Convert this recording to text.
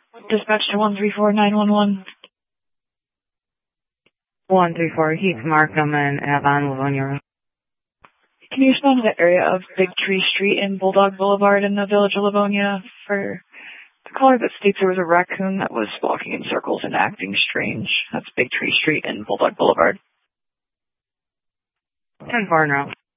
Dispatch to 134-911. 134, Heath Markham and Avon, Livonia. Can you respond to the area of Big Tree Street and Bulldog Boulevard in the village of Livonia for the caller that states there was a raccoon that was walking in circles and acting strange? That's Big Tree Street and Bulldog Boulevard. 10-4 now.